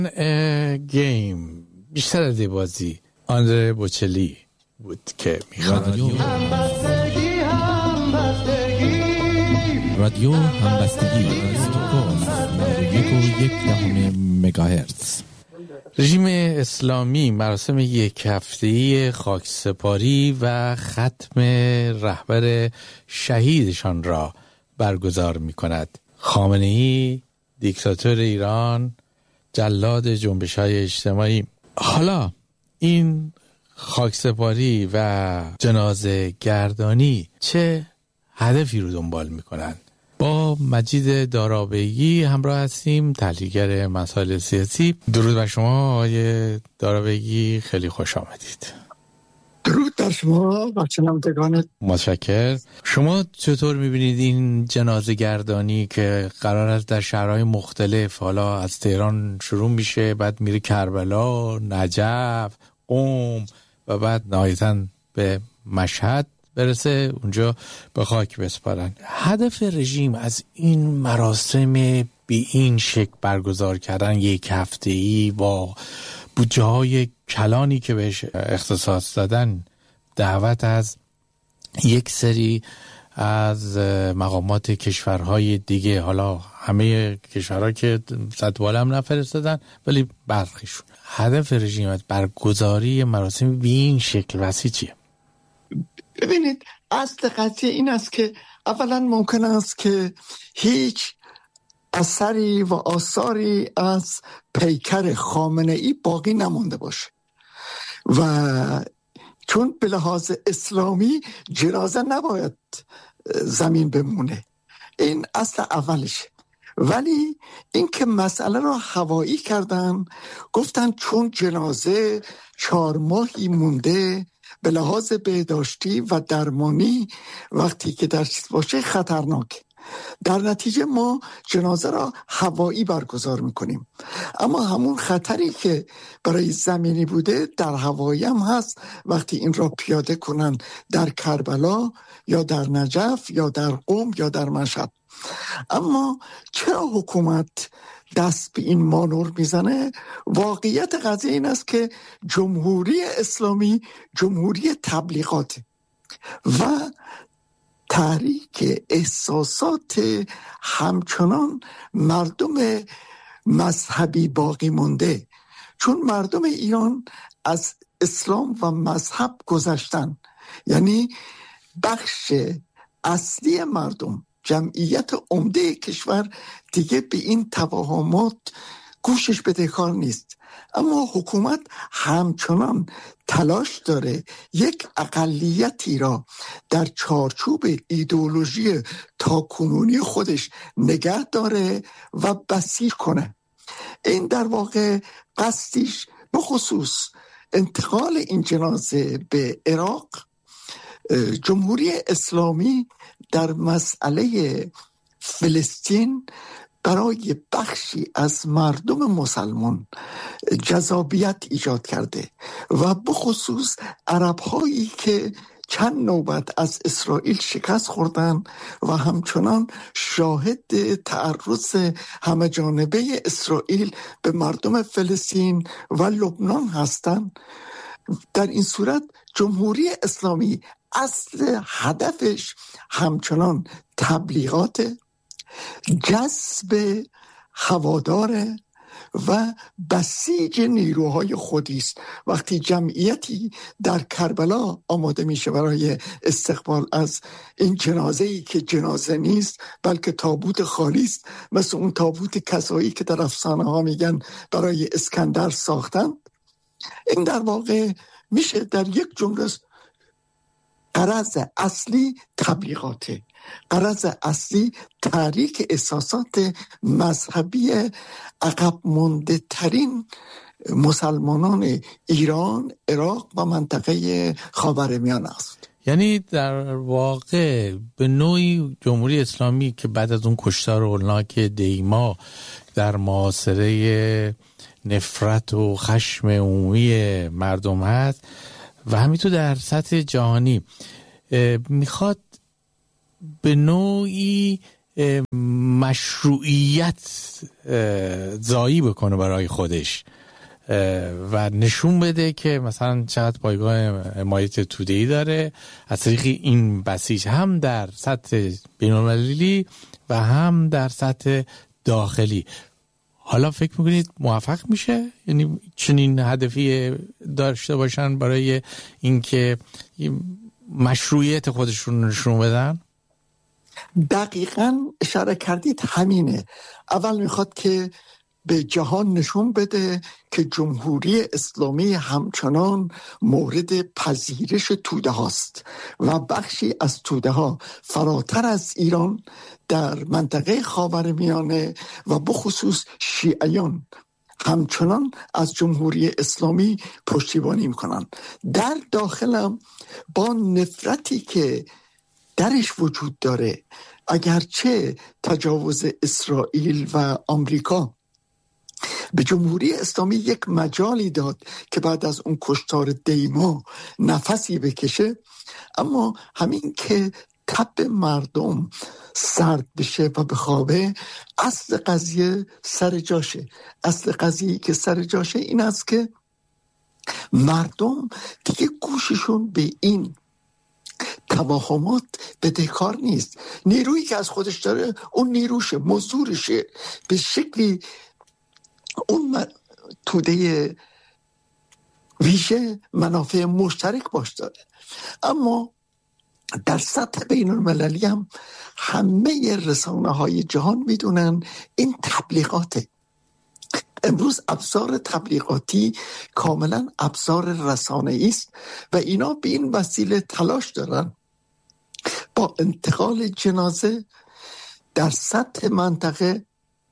گیم بیشتر از بازی آندره بوچلی بود که رادیو همبستگی استکهلم 91.1 مگاهرتز. رژیم اسلامی مراسم یک هفته‌ای خاکسپاری و ختم رهبر شهیدشان را برگزار می‌کند. خامنه‌ای دیکتاتور ایران، جلاد جنبش‌های اجتماعی. حالا این خاکسپاری و جنازه گردانی چه هدفی رو دنبال می‌کنند؟ با مجید دارابگی همراه هستیم، تحلیلگر مسائل سیاسی. درود بر شما آقای دارابگی، خیلی خوش آمدید. درود بر شما و شنوندگان. متشکرم. شما چطور می‌بینید این جنازه گردانی که قرار است در شهرهای مختلف، حالا از تهران شروع میشه، بعد میره کربلا، نجف، قم و بعد نهایتاً به مشهد برسه، اونجا به خاک بسپارن. هدف رژیم از این مراسم به این شکل برگزار کردن یک هفته‌ای با بودجه‌های کلانی که بهش اختصاص دادن، دعوت از یک سری از مقامات کشورهای دیگه، حالا همه کشورها که صد بالا هم نفرستادن ولی برخیشون، هدف رژیم از برگزاری مراسم به این شکل وسیع چیه؟ ببینید، اصل قضیه این است که اولا ممکن است که هیچ اثری و آثاری از پیکر خامنه‌ای باقی نمونده باشه و چون به لحاظ اسلامی جنازه نباید زمین بمونه، این اصل اولشه. ولی این که مسئله را هوایی کردن، گفتن چون جنازه 4 ماهی مونده، به لحاظ بهداشتی و درمانی وقتی که در چیز باشه خطرناک، در نتیجه ما جنازه را هوایی برگزار میکنیم. اما همون خطری که برای زمینی بوده در هوایی هم هست وقتی این را پیاده کنن در کربلا یا در نجف یا در قم یا در مشهد. اما چرا حکومت دست به این مانور میزنه؟ واقعیت قضیه این است که جمهوری اسلامی جمهوری تبلیغاته و تحریک احساسات همچنان مردم مذهبی باقی مونده، چون مردم ایران از اسلام و مذهب گذشتن، یعنی بخش اصلی مردم، جمعیت عمده کشور دیگه به این توهمات گوشش بدهکار نیست. اما حکومت همچنان تلاش داره یک اقلیتی را در چارچوب ایدئولوژی تاکنونی خودش نگه داره و بسیج کنه. این در واقع قصدش به خصوص انتقال این جنازه به عراق. جمهوری اسلامی در مسئله فلسطین برای بخشی از مردم مسلمان جذابیت ایجاد کرده و به خصوص عرب‌هایی که چند نوبت از اسرائیل شکست خوردن و همچنان شاهد تعرض همه جانبه اسرائیل به مردم فلسطین و لبنان هستند. در این صورت جمهوری اسلامی اصل هدفش همچنان تبلیغات، جذب هوادار و بسیج نیروهای خودی است. وقتی جمعیتی در کربلا آماده میشه برای استقبال از این جنازه‌ای که جنازه نیست بلکه تابوت خالی است، مثل اون تابوت کسایی که در افسانه ها میگن برای اسکندر ساختن، این در واقع میشه در یک جمله غرض اصلی تبلیغاته، غرض اصلی تحریک احساسات مذهبی عقب مانده ترین مسلمانان ایران، عراق و منطقه خاورمیانه است. یعنی در واقع به نوعی جمهوری اسلامی که بعد از اون کشتار هولناک دیما در محاصره نفرت و خشم عمومی مردم هست و همینطور در سطح جهانی میخواد به نوعی مشروعیت زایی بکنه برای خودش و نشون بده که مثلا چقدر پایگاه حمایت توده‌ای داره از طریق این بسیج، هم در سطح بین‌المللی و هم در سطح داخلی. حالا فکر میکنید موفق میشه؟ یعنی چنین هدفی داشته باشن برای اینکه مشروعیت خودشون نشون بدن؟ دقیقاً اشاره کردید، همینه. اول میخواد که به جهان نشون بده که جمهوری اسلامی همچنان مورد پذیرش توده هاست و بخشی از توده ها فراتر از ایران در منطقه خاورمیانه و بخصوص شیعیان همچنان از جمهوری اسلامی پشتیبانی میکنن. در داخلم با نفرتی که درش وجود داره، اگرچه تجاوز اسرائیل و آمریکا به جمهوری اسلامی یک مجالی داد که بعد از اون کشتار دیما نفسی بکشه، اما همین که تب مردم سرد بشه و بخوابه، اصل قضیه سر جاشه. اصل قضیه که سر جاشه این است که مردم دیگه گوششون به این توهمات بدهکار نیست. نیرویی که از خودش داره اون نیروشه، مزدورشه، به شکلی اون توده ویژه منافع مشترک باش داره. اما در سطح بین المللی هم همه رسانه های جهان میدونن این تبلیغاته. امروز ابزار تبلیغاتی کاملا ابزار رسانه‌ای است و اینا به این وسیله تلاش دارن با انتقال جنازه در سطح منطقه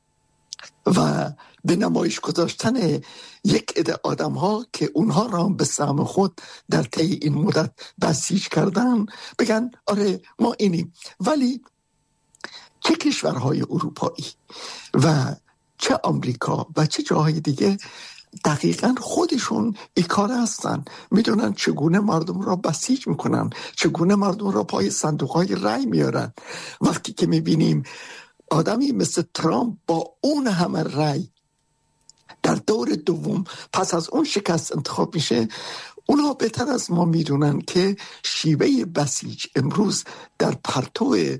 و به نمایش گذاشتن یک عده آدم ها که اونها را به سهم خود در طی این مدت بسیج کردن بگن آره ما اینیم. ولی چه کشورهای اروپایی و چه آمریکا و چه جاهای دیگه دقیقاً خودشون بیکار هستن، میدونن چگونه مردم را بسیج میکنن، چگونه مردم را پای صندوقهای رای میارن. وقتی که میبینیم آدمی مثل ترامپ با اون همه رای در دور دوم پس از اون شکست انتخاب میشه، اونها بهتر از ما میدونن که شیوه بسیج امروز در پرتو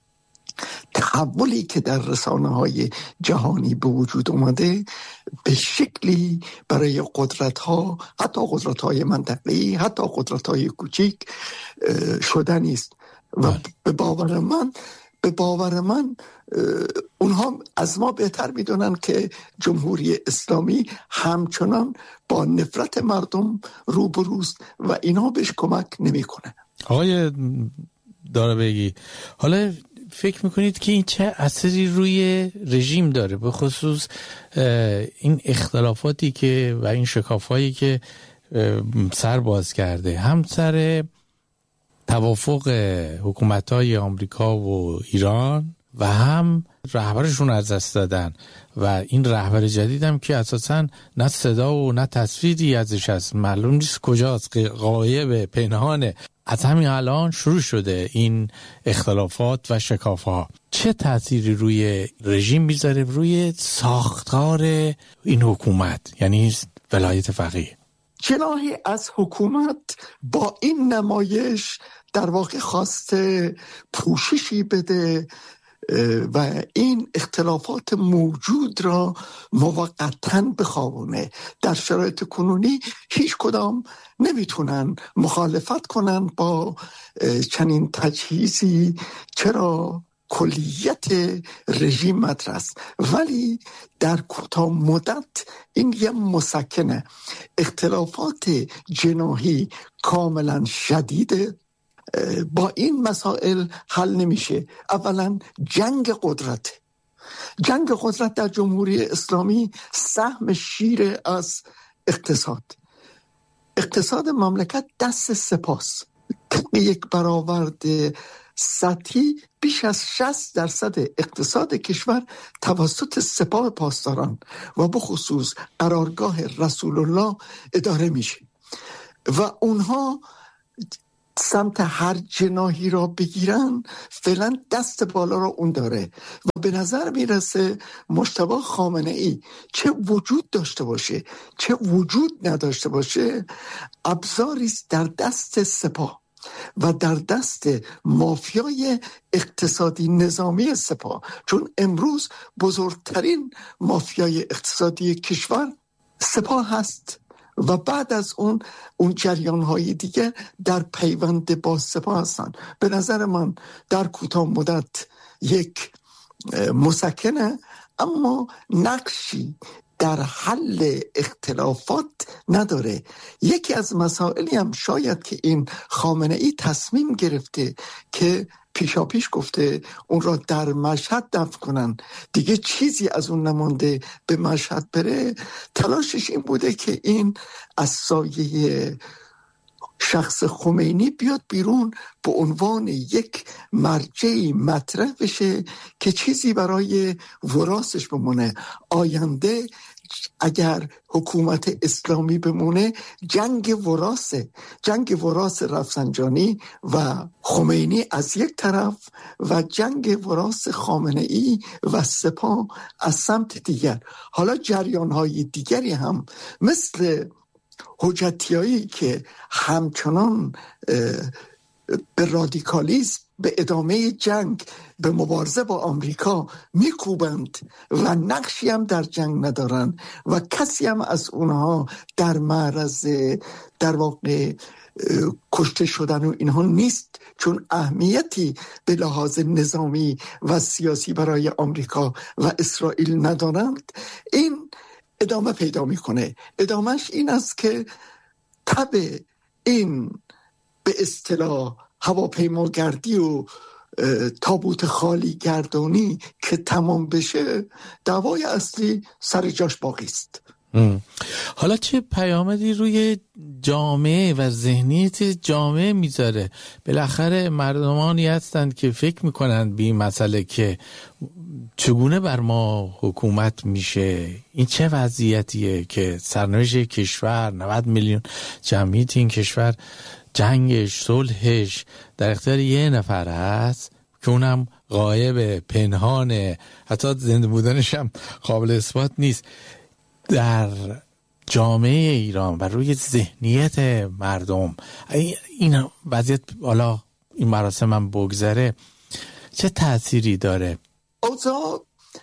تحولی که در رسانه‌های جهانی به وجود اومده به شکلی برای قدرت‌ها، حتی قدرت‌های منطقه‌ای، حتی قدرت‌های کوچیک شده نیست. و به باور من اونها از ما بهتر میدونن که جمهوری اسلامی همچنان با نفرت مردم روبروست و اینا بهش کمک نمیکنه. آقای داربگی، حالا فکر میکنید که این چه اثری روی رژیم داره، به خصوص این اختلافاتی که و این شکافایی که سر باز کرده، هم سر توافق حکومت‌های آمریکا و ایران و هم رهبرشون از دست دادن و این رهبر جدید هم که اساساً نه صدا و نه تصویری ازش هست، معلوم نیست کجاست، غایب، پنهانه. از همین الان شروع شده این اختلافات و شکاف‌ها. چه تأثیری روی رژیم میذاره، روی ساختار این حکومت، یعنی ولایت فقیه؟ جناحی از حکومت با این نمایش در واقع خواسته پوششی بده و این اختلافات موجود را موقتاً بخوابونه. در شرایط کنونی هیچ کدام نمیتونن مخالفت کنن با چنین تجهیزی، چرا کلیت رژیم مطرح است. ولی در کوتاه مدت این یه مسکنه. اختلافات جناحی کاملا شدیده، با این مسائل حل نمیشه. اولا جنگ قدرت در جمهوری اسلامی سهم شیر از اقتصاد مملکت دست سپاس. طبق یک برآورد سطحی بیش از 60% اقتصاد کشور توسط سپاه پاسداران و بخصوص قرارگاه رسول الله اداره میشه و اونها سمت هر جناحی را بگیرن، فعلا دست بالا را اون داره و به نظر میرسه مجتبی خامنه ای چه وجود داشته باشه چه وجود نداشته باشه، ابزاری است در دست سپاه و در دست مافیای اقتصادی نظامی سپاه، چون امروز بزرگترین مافیای اقتصادی کشور سپاه هست و بعد از اون جریان‌های دیگه در پیوند با سپاه هستن. به نظر من در کوتاه مدت یک مسکنه، اما نقشی در حل اختلافات نداره. یکی از مسائلی هم شاید که این خامنه ای تصمیم گرفته که پیشاپیش گفته اون را در مشهد دفن کنن، دیگه چیزی از اون نمانده به مشهد بره، تلاشش این بوده که این از سایه شخص خمینی بیاد بیرون، به عنوان یک مرجعی مطرح بشه که چیزی برای وراثش بمونه. آینده اگر حکومت اسلامی بمونه، جنگ وراث رفسنجانی و خمینی از یک طرف و جنگ وراث خامنه ای و سپاه از سمت دیگر. حالا جریان‌های دیگری هم مثل حجتیایی که همچنان به رادیکالیسم، به ادامه جنگ، به مبارزه با آمریکا میکوبند و نقشی هم در جنگ ندارن و کسی هم از اونها در معرض در واقع کشته شدن و اینها نیست، چون اهمیتی به لحاظ نظامی و سیاسی برای آمریکا و اسرائیل ندارند. این ادامه پیدا میکنه. ادامهش این است که تبع این به اصطلاح هواپیماگردی و تابوت خالی گردانی که تمام بشه، دعوای اصلی سر جاش باقی است. حالا چه پیامدی روی جامعه و ذهنیت جامعه میذاره؟ بالاخره مردمانی هستند که فکر میکنند به این مسئله که چگونه بر ما حکومت میشه، این چه وضعیتیه که سرنوشت کشور، 90 میلیون جمعیت این کشور، جنگش، صلحش در اختیار یه نفر هست که اونم غایب، پنهانه، حتی زنده بودنش هم قابل اثبات نیست. در جامعه ایران و روی ذهنیت مردم این وضعیت، حالا این مراسم هم بگذره، چه تأثیری داره؟ اوضاع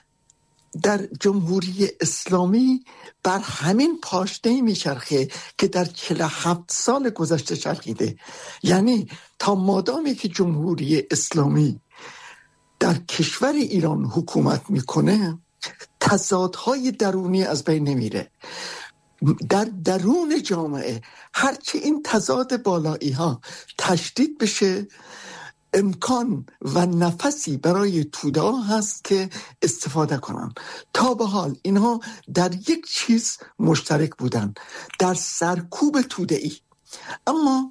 در جمهوری اسلامی بر همین پاشنه‌ای میچرخه که در 47 سال گذشته چرخیده. یعنی تا مادامی که جمهوری اسلامی در کشور ایران حکومت میکنه، تضادهای درونی از بین نمیره. در درون جامعه هرچی این تضاد بالایی ها تشدید بشه، امکان و نفسی برای توده ها هست که استفاده کنن. تا به حال اینها در یک چیز مشترک بودن، در سرکوب توده ای. اما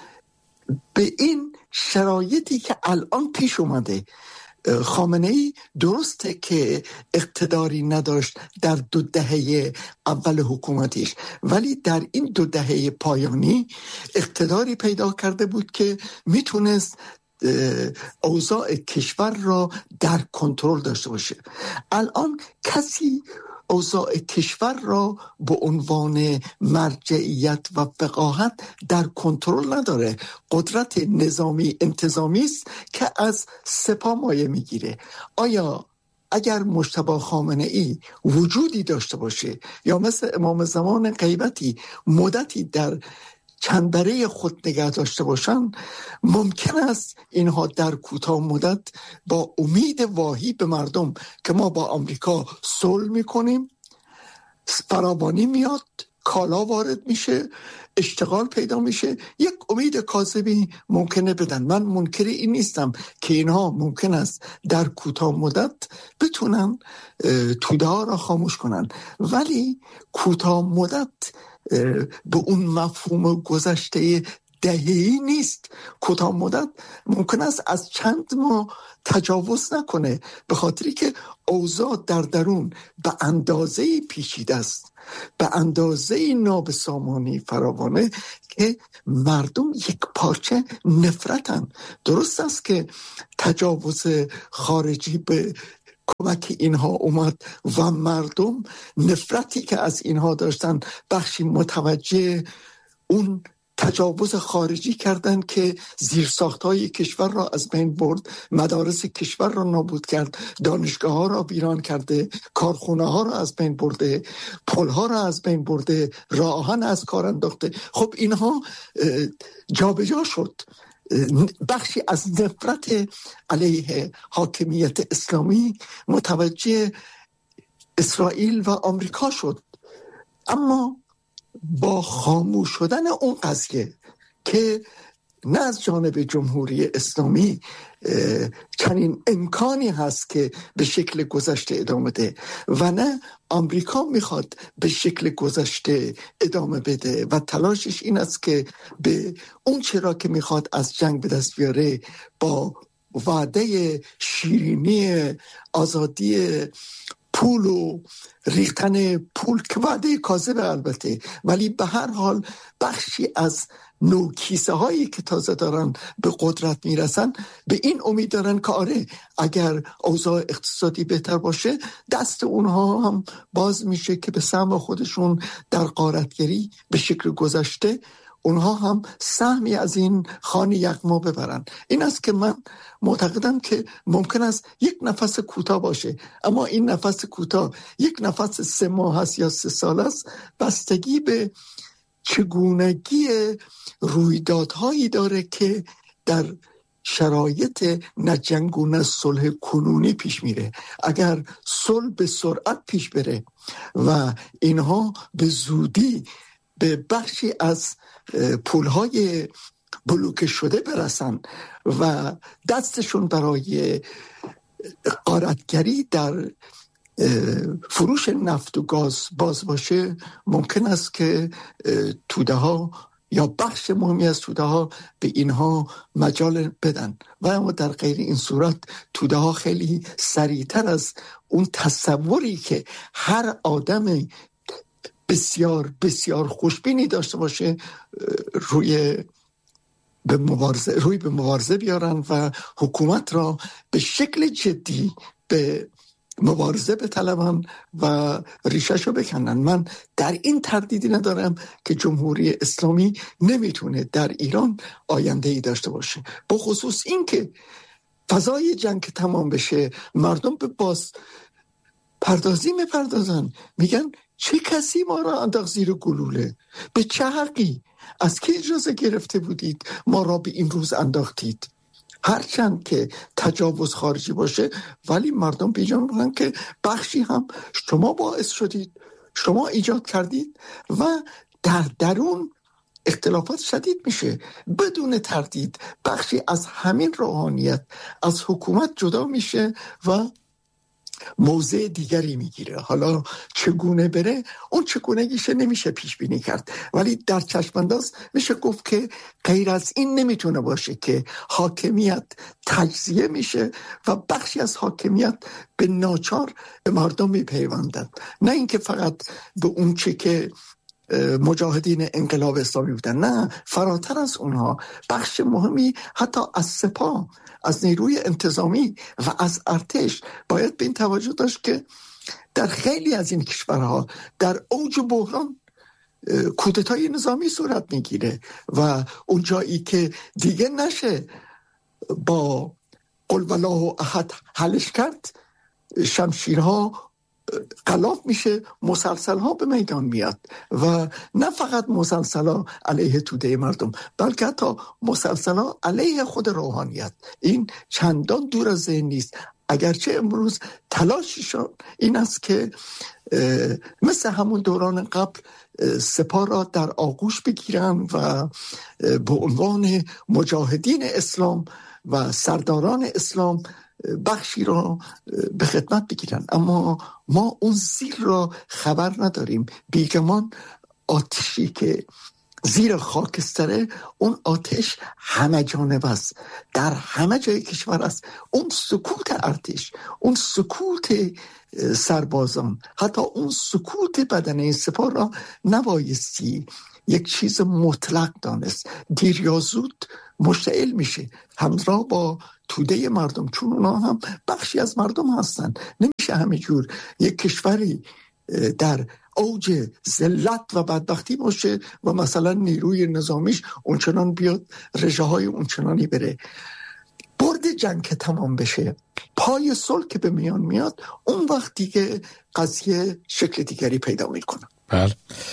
به این شرایطی که الان پیش اومده، خامنه ای درسته که اقتداری نداشت در 2 دهه اول حکومتیش، ولی در این 2 دهه پایانی اقتداری پیدا کرده بود که میتونست اوضاع کشور را در کنترل داشته باشه. الان کسی اوضاع کشور را به عنوان مرجعیت و فقاهت در کنترل نداره. قدرت نظامی انتظامی است که از سپاه مایه میگیره. آیا اگر مجتبی خامنه ای وجودی داشته باشه یا مثل امام زمان غیبتی مدتی در چنبره خود نگه داشته باشن، ممکن است اینها در کوتاه مدت با امید واهی به مردم که ما با آمریکا صلح میکنیم، فراوانی میاد، کالا وارد میشه، اشتغال پیدا میشه، یک امید کاذبی ممکنه بدن. من منکر این نیستم که اینها ممکن است در کوتاه مدت بتونن توده ها را خاموش کنن، ولی کوتاه مدت به اون مفهوم گذشته دهه‌ای نیست، کوتاه مدت ممکن است از چند ماه تجاوز نکنه، به خاطری که اوضاع در درون به اندازه‌ای پیچیده است، به اندازه‌ای نابسامانی فراوانه که مردم یک پارچه نفرتن. درست است که تجاوز خارجی به کمک اینها اومد و مردم نفرتی که از اینها داشتن بخشی متوجه اون تجاوز خارجی کردن که زیرساخت‌های کشور را از بین برد، مدارس کشور را نابود کرد، دانشگاه‌ها را ویران کرده، کارخانه‌ها را از بین برده، پل‌ها را از بین برده، راه آهن از کار انداخته. خب اینها جابجا شد. بخشی از نفرت علیه حاکمیت اسلامی متوجه اسرائیل و آمریکا شد. اما با خاموش شدن اون قضیه که نه از جانب جمهوری اسلامی چنین امکانی هست که به شکل گذشته ادامه ده و نه آمریکا میخواد به شکل گذشته ادامه بده و تلاشش این است که به اون چرا که میخواد از جنگ به دست بیاره با وعده شیرینی آزادی پول و ریختن پول که وعده کاذبه البته، ولی به هر حال بخشی از نوکیسه هایی که تازه دارن به قدرت میرسن به این امید دارن که آره اگر اوضاع اقتصادی بهتر باشه دست اونها هم باز میشه که به سهم خودشون در غارتگری به شکل گذشته اونها هم سهمی از این خانه یغما ببرن. این است که من معتقدم که ممکن است یک نفس کوتاه باشه، اما این نفس کوتاه یک نفس 3 ماه است یا 3 سال است، بستگی به چگونگی رویدادهایی داره که در شرایط نه جنگ و نه صلح کنونی پیش میره. اگر صلح به سرعت پیش بره و اینها به زودی به بخشی از پولهای بلوکه شده برسن و دستشون برای غارتگری در فروش نفت و گاز باز باشه، ممکن است که توده ها یا بخش مهمی از توده ها به اینها مجال بدن و اما در غیر این صورت توده ها خیلی سریعتر از اون تصوری که هر آدم بسیار بسیار خوشبینی داشته باشه روی به مبارزه بیارن و حکومت را به شکل جدی به مبارزه بطلبن و ریشش رو بکنن. من در این تردیدی ندارم که جمهوری اسلامی نمیتونه در ایران آینده ای داشته باشه، با خصوص این که فضای جنگ که تمام بشه مردم به باز پردازی میپردازن، میگن چه کسی ما را انداخت زیر گلوله؟ به چه حقی؟ از کی اجازه گرفته بودید ما را به این روز انداختید؟ هرچند که تجاوز خارجی باشه ولی مردم بیجان بودن که بخشی هم شما باعث شدید، شما ایجاد کردید و در درون اختلافات شدید میشه. بدون تردید بخشی از همین روحانیت از حکومت جدا میشه و موضع دیگری میگیره. حالا چگونه بره اون چگونگیشه نمیشه پیش بینی کرد، ولی در چشمانداز میشه گفت که غیر از این نمیتونه باشه که حاکمیت تجزیه میشه و بخشی از حاکمیت به ناچار به مردم میپیوندن، نه اینکه فقط به اون چه که مجاهدین انقلاب اسلامی بودن، نه، فراتر از اونها بخش مهمی حتی از سپاه، از نیروی انتظامی و از ارتش باید به این توجه داشت که در خیلی از این کشورها در اوج بحران کودتای نظامی صورت میگیره و اون جایی که دیگه نشه با قل والله احد حلش کرد، شمشیرها غلاف میشه، مسلسل‌ها به میدان میاد و نه فقط مسلسل‌ها علیه توده مردم بلکه حتی مسلسل‌ها علیه خود روحانیت. این چندان دور از ذهن نیست، اگرچه امروز تلاششون این است که مثل همون دوران قبل سپاه را در آغوش بگیرن و به عنوان مجاهدین اسلام و سرداران اسلام بخشی را به خدمت بگیرن، اما ما اون زیر را خبر نداریم. بیگمان آتشی که زیر خاکستره اون آتش همه جانب است، در همه جای کشور است. اون سکوت ارتش، اون سکوت سربازان، حتی اون سکوت بدنه سپاه را نبایستی یک چیز مطلق دانست. دیر یا زود مشتعل میشه همراه با توده مردم، چون اونا هم بخشی از مردم هستن. نمیشه همه جور یک کشوری در اوج ذلت و بدبختی باشه و مثلا نیروی نظامیش اونچنان بیاد رژه های اونچنانی بره. برد جنگ که تمام بشه، پای صلح که به میان میاد، اون وقتی که قضیه شکل دیگری پیدا میکنه. بله.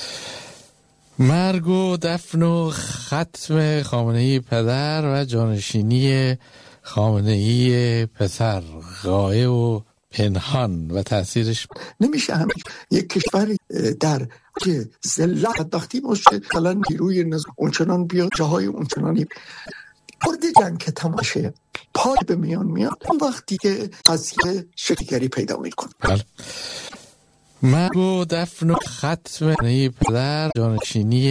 مرگ و دفن و ختم خامنه‌ای پدر و جانشینی خامنه‌ای پسر، غایه و پنهان و تأثیرش. نمیشه همین یک کشوری در که ذلت بدبختی باشه مثلا نیروی نظام اونچنان بیاد جاهای اونچنانی. برد جنگ که تماشه، پای به میان میاد، اون وقتی که قضیه شکلگری پیدا میکنه. بله. مرگ و دفن و ختم خامنه‌ای پدر، جانشینی